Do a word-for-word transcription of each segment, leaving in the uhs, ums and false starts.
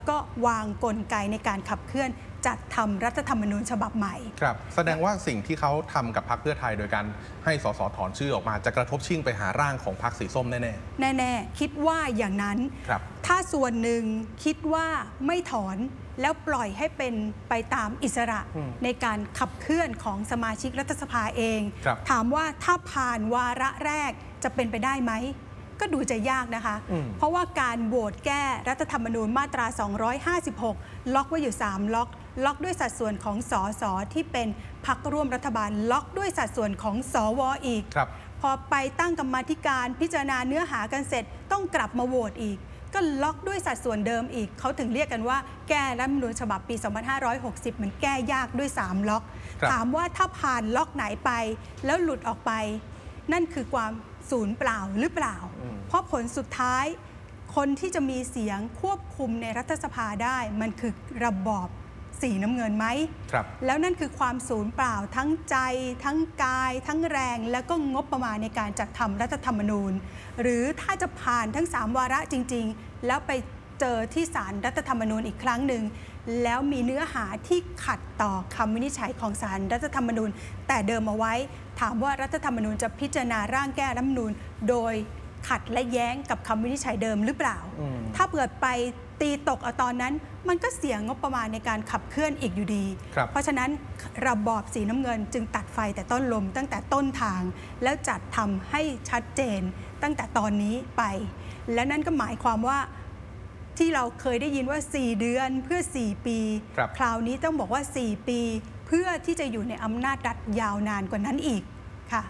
ก็วางกลไกในการขับเคลื่อนจัดทำรัฐธรรมนูญฉบับใหม่ครับแสดงว่าสิ่งที่เขาทำกับพรรคเพื่อไทยโดยการให้สสถอนชื่อออกมาจะกระทบชิ่งไปหาร่างของพรรคสีส้มแน่ๆแน่ๆคิดว่าอย่างนั้นครับถ้าส่วนหนึ่งคิดว่าไม่ถอนแล้วปล่อยให้เป็นไปตามอิสระในการขับเคลื่อนของสมาชิกรัฐสภาเองถามว่าถ้าผ่านวาระแรกจะเป็นไปได้ไหมก็ดูจะยากนะคะเพราะว่าการโหวตแก้รัฐธรรมนูญมาตราสองร้อยห้าสิบหกล็อกไว้อยู่สามล็อกล็อกด้วยสัดส่วนของสสที่เป็นพรรคร่วมรัฐบาลล็อกด้วยสัดส่วนของสวอีกพอไปตั้งกรรมาธิการพิจารณาเนื้อหากันเสร็จต้องกลับมาโหวตอีกก็ล็อกด้วยสัดส่วนเดิมอีกเขาถึงเรียกกันว่าแก้รัฐธรรมนูญฉบับปีสองพันห้าร้อยหกสิบมันแก้ยากด้วยสามล็อกถามว่าถ้าผ่านล็อกไหนไปแล้วหลุดออกไปนั่นคือความศูนย์เปล่าหรือเปล่าเพราะผลสุดท้ายคนที่จะมีเสียงควบคุมในรัฐสภาได้มันคือระบอบสีน้ำเงินไหมแล้วนั่นคือความศูนย์เปล่าทั้งใจทั้งกายทั้งแรงแล้วก็งบประมาณในการจัดทำรัฐธรรมนูญหรือถ้าจะผ่านทั้งสามวาระจริงๆแล้วไปเจอที่ศาลรัฐธรรมนูญอีกครั้งหนึ่งแล้วมีเนื้อหาที่ขัดต่อคำวินิจฉัยของศาลรัฐธรรมนูญแต่เดิมเอาไว้ถามว่ารัฐธรรมนูญจะพิจารณาร่างแก้รัฐธรรมนูญโดยขัดและแย้งกับคำวินิจฉัยเดิมหรือเปล่าถ้าเกิดไปตีตกเอาตอนนั้นมันก็เสียงบประมาณในการขับเคลื่อนอีกอยู่ดีเพราะฉะนั้นระบอบสีน้ำเงินจึงตัดไฟแต่ต้นลมตั้งแต่ต้นทางแล้วจัดทำให้ชัดเจนตั้งแต่ตอนนี้ไปและนั่นก็หมายความว่าที่เราเคยได้ยินว่าสี่เดือนเพื่อสี่ปีคราวนี้ต้องบอกว่าสี่ปีเพื่อที่จะอยู่ในอำนาจรัฐยาวนานกว่านั้นอีกค่ะ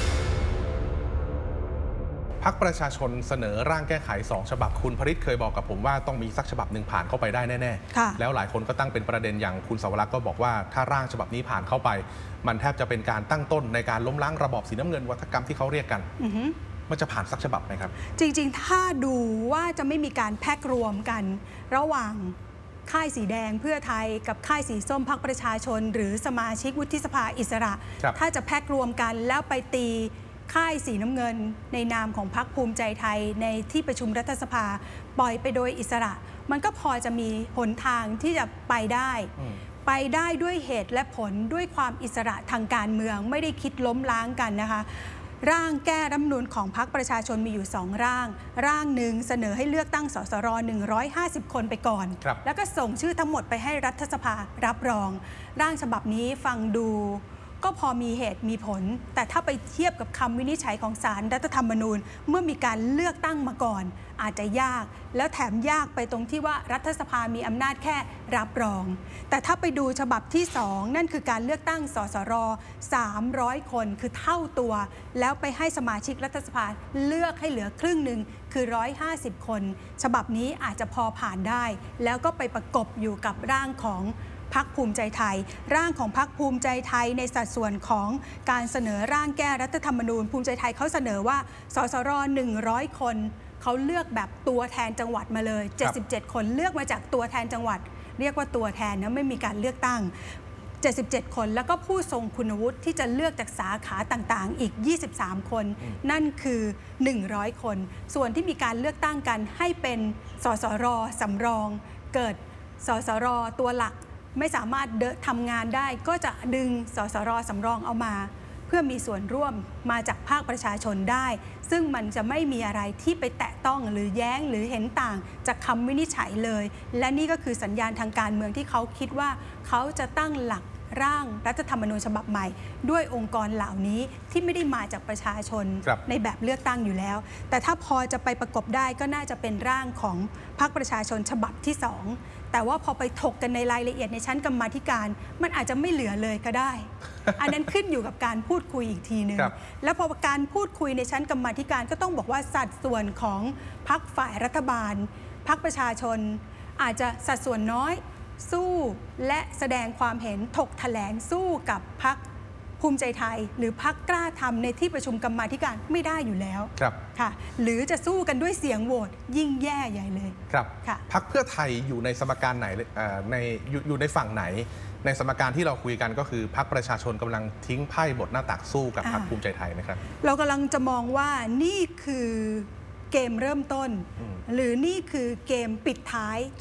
พรรคประชาชนเสนอร่างแก้ไขสองฉบับคุณพริตเคยบอกกับผมว่าต้องมีสักฉบับหนึ่งผ่านเข้าไปได้แน่ๆแล้วหลายคนก็ตั้งเป็นประเด็นอย่างคุณสวรักษ์ก็บอกว่าถ้าร่างฉบับนี้ผ่านเข้าไปมันแทบจะเป็นการตั้งต้นในการล้มล้างระบอบสีน้ำเงินวัฒกรรมที่เขาเรียกกันมันจะผ่านสักฉบับไหมครับจริงๆถ้าดูว่าจะไม่มีการแพ็กรวมกันระหว่างค่ายสีแดงเพื่อไทยกับค่ายสีส้มพรรคประชาชนหรือสมาชิกวุฒิสภาอิสระถ้าจะแพ็กรวมกันแล้วไปตีค่ายสีน้ำเงินในนามของพรรคภูมิใจไทยในที่ประชุมรัฐสภาปล่อยไปโดยอิสระมันก็พอจะมีหนทางที่จะไปได้ไปได้ด้วยเหตุและผลด้วยความอิสระทางการเมืองไม่ได้คิดล้มล้างกันนะคะร่างแก้รัฐธรรมนูญของพรรคประชาชนมีอยู่สองร่างร่างหนึ่งเสนอให้เลือกตั้งสสรหนึ่งร้อยห้าสิบคนไปก่อนแล้วก็ส่งชื่อทั้งหมดไปให้รัฐสภารับรองร่างฉบับนี้ฟังดูก็พอมีเหตุมีผลแต่ถ้าไปเทียบกับคำวินิจฉัยของศาลรัฐธรรมนูญเมื่อมีการเลือกตั้งมาก่อนอาจจะยากแล้วแถมยากไปตรงที่ว่ารัฐสภามีอำนาจแค่รับรองแต่ถ้าไปดูฉบับที่สองนั่นคือการเลือกตั้งสสรสามร้อยคนคือเท่าตัวแล้วไปให้สมาชิกรัฐสภาเลือกให้เหลือครึ่งหนึ่งคือหนึ่งร้อยห้าสิบคนฉบับนี้อาจจะพอผ่านได้แล้วก็ไปประกบอยู่กับร่างของพรรคภูมิใจไทยร่างของพรรคภูมิใจไทยในสัดส่วนของการเสนอร่างแก้รัฐธรรมนูญภูมิใจไทยเขาเสนอว่าสสรหนึ่งร้อยคนเขาเลือกแบบตัวแทนจังหวัดมาเลยเจ็ดสิบเจ็ดคนเลือกมาจากตัวแทนจังหวัดเรียกว่าตัวแทนนะไม่มีการเลือกตั้งเจ็ดสิบเจ็ดคนแล้วก็ผู้ทรงคุณวุฒิที่จะเลือกจากสาขาต่างๆอีกยี่สิบสามคนนั่นคือหนึ่งร้อยคนส่วนที่มีการเลือกตั้งกันให้เป็นสสรสำรองเกิดสสรตัวหลักไม่สามารถเดินทำงานได้ก็จะดึงสสรสำรองเอามาเพื่อมีส่วนร่วมมาจากภาคประชาชนได้ซึ่งมันจะไม่มีอะไรที่ไปแตะต้องหรือแย้งหรือเห็นต่างจากคำวินิจฉัยเลยและนี่ก็คือสัญญาณทางการเมืองที่เขาคิดว่าเขาจะตั้งหลักร่างรัฐธรรมนูญฉบับใหม่ด้วยองค์กรเหล่านี้ที่ไม่ได้มาจากประชาชนในแบบเลือกตั้งอยู่แล้วแต่ถ้าพอจะไปประกบได้ก็น่าจะเป็นร่างของพรรคประชาชนฉบับที่สองแต่ว่าพอไปถกกันในรายละเอียดในชั้นกรรมาธิการมันอาจจะไม่เหลือเลยก็ได้ อันนั้นขึ้นอยู่กับการพูดคุยอีกทีหนึ่งแล้วพอการพูดคุยในชั้นกรรมาธิการก็ต้องบอกว่าสัดส่วนของพรรคฝ่ายรัฐบาลพรรคประชาชนอาจจะสัดส่วนน้อยสู้และแสดงความเห็นถกแถลงสู้กับพรรคภูมิใจไทยหรือพรรคกล้าทำในที่ประชุมกรรมาธิการไม่ได้อยู่แล้วครับค่ะหรือจะสู้กันด้วยเสียงโหวตยิ่งแย่ใหญ่เลยครับค่ะพรรคเพื่อไทยอยู่ในสมการไหนในอยู่ในฝั่งไหนในสมการที่เราคุยกันก็คือพรรคประชาชนกำลังทิ้งไพ่บทหน้าตักสู้กับพรรคภูมิใจไทยนะครับเรากำลังจะมองว่านี่คือเกมเริ่มต้นหรือนี่คือเกมปิดท้าย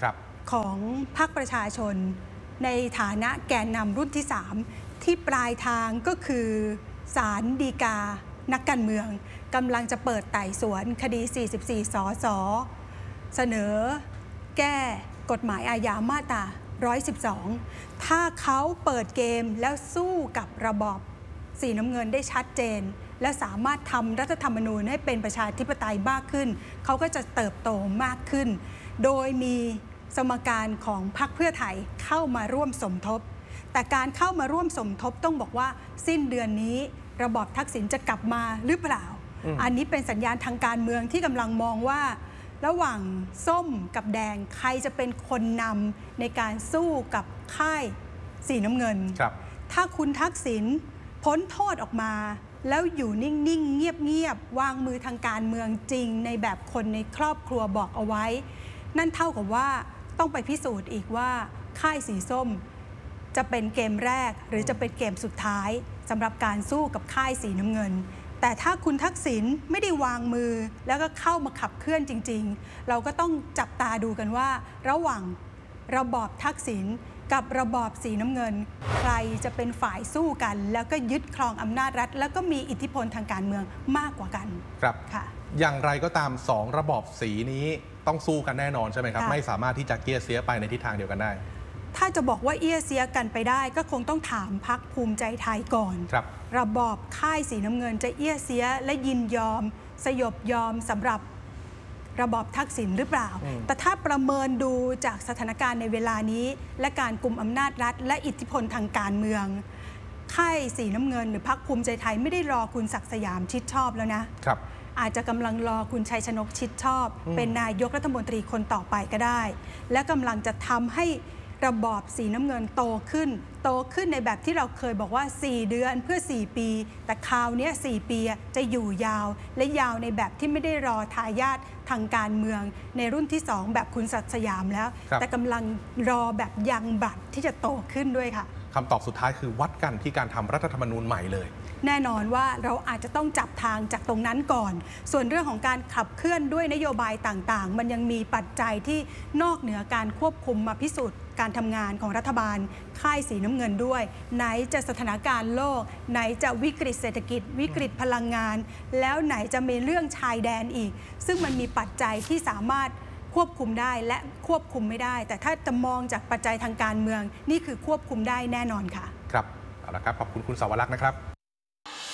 ของพรรคประชาชนในฐานะแกนนำรุ่นที่สามที่ปลายทางก็คือศาลฎีกานักการเมืองกำลังจะเปิดไต่สวนคดีสี่สิบสี่สสเสนอแก้กฎหมายอาญามาตราหนึ่งร้อยสิบสองถ้าเขาเปิดเกมแล้วสู้กับระบอบสีน้ำเงินได้ชัดเจนและสามารถทำรัฐธรรมนูญให้เป็นประชาธิปไตยมากขึ้นเขาก็จะเติบโตมากขึ้นโดยมีสมการของพรรคเพื่อไทยเข้ามาร่วมสมทบแต่การเข้ามาร่วมสมทบต้องบอกว่าสิ้นเดือนนี้ระบอบทักษิณจะกลับมาหรือเปล่า อ, อันนี้เป็นสัญญาณทางการเมืองที่กำลังมองว่าระหว่างส้มกับแดงใครจะเป็นคนนำในการสู้กับค่ายสีน้ำเงินถ้าคุณทักษิณพ้นโทษออกมาแล้วอยู่นิ่งๆเงียบๆวางมือทางการเมืองจริงในแบบคนในครอบครัวบอกเอาไว้นั่นเท่ากับว่าต้องไปพิสูจน์อีกว่าค่ายสีส้มจะเป็นเกมแรกหรือจะเป็นเกมสุดท้ายสำหรับการสู้กับค่ายสีน้ำเงินแต่ถ้าคุณทักษิณไม่ได้วางมือแล้วก็เข้ามาขับเคลื่อนจริงๆเราก็ต้องจับตาดูกันว่าระหว่างระบอบทักษิณกับระบอบสีน้ำเงินใครจะเป็นฝ่ายสู้กันแล้วก็ยึดครองอำนาจรัฐแล้วก็มีอิทธิพลทางการเมืองมากกว่ากันครับค่ะอย่างไรก็ตามสองระบอบสีนี้ต้องสู้กันแน่นอนใช่ไหมครับไม่สามารถที่จะเกี้ยเสียไปในทิศทางเดียวกันได้ถ้าจะบอกว่าเอี้ยเสียกันไปได้ก็คงต้องถามพรรคภูมิใจไทยก่อนครับระบอบค่ายสีน้ำเงินจะเอี้ยเสียและยินยอมสยบยอมสำหรับระบอบทักษิณหรือเปล่าแต่ถ้าประเมินดูจากสถานการณ์ในเวลานี้และการกุมอำนาจรัฐและอิทธิพลทางการเมืองค่ายสีน้ำเงินหรือพรรคภูมิใจไทยไม่ได้รอคุณศักดิ์สยามชิดชอบแล้วนะครับอาจจะกำลังรอคุณชัยชนกชิดชอบเป็นนายกรัฐมนตรีคนต่อไปก็ได้และกำลังจะทำให้ระบอบสีน้ำเงินโตขึ้นโตขึ้นในแบบที่เราเคยบอกว่าสี่เดือนเพื่อสี่ปีแต่คราวนี้สี่ปีจะอยู่ยาวและยาวในแบบที่ไม่ได้รอทายาททางการเมืองในรุ่นที่สองแบบคุณศักดิ์สยามแล้วแต่กำลังรอแบบยังบัตรที่จะโตขึ้นด้วยค่ะคำตอบสุดท้ายคือวัดกันที่การทำรัฐธรรมนูญใหม่เลยแน่นอนว่าเราอาจจะต้องจับทางจากตรงนั้นก่อนส่วนเรื่องของการขับเคลื่อนด้วยนโยบายต่างๆมันยังมีปัจจัยที่นอกเหนือการควบคุมมาพิสูจน์การทำงานของรัฐบาลค่ายสีน้ำเงินด้วยไหนจะสถานการณ์โลกไหนจะวิกฤตเศรษฐกิจวิกฤตพลังงานแล้วไหนจะมีเรื่องชายแดนอีกซึ่งมันมีปัจจัยที่สามารถควบคุมได้และควบคุมไม่ได้แต่ถ้าจะมองจากปัจจัยทางการเมืองนี่คือควบคุมได้แน่นอนค่ะครับเอาละครับขอบคุณคุณสาวรักษ์นะครับ